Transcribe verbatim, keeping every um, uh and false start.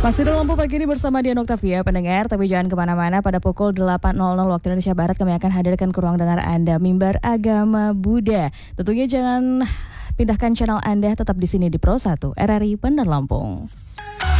Masih di Lampu Pagi ini bersama Dian Oktavia, pendengar. Tapi jangan kemana-mana, pada pukul delapan nol nol waktu Indonesia Barat kami akan hadirkan ke ruang dengar Anda Mimbar Agama Buddha. Tentunya jangan pindahkan channel Anda, tetap di sini di Pro satu R R I Bandar Lampung.